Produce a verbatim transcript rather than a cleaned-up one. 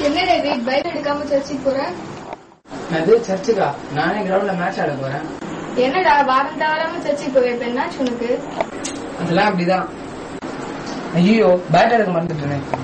என்ன David bike எடுக்காம சர்ச்சுக்கு போற? அது சர்ச்சுக்கா? நானே கிரவுண்ட்ல மேட்ச் ஆட போறேன். என்னடா வாரம் தவறாம சர்ச்சுக்கு போவேன், இப்ப என்னாச்சு உனக்கு? அதெல்லாம் அப்படிதான். ஐயோ பேட் எடுக்க மறந்துட்டேன்.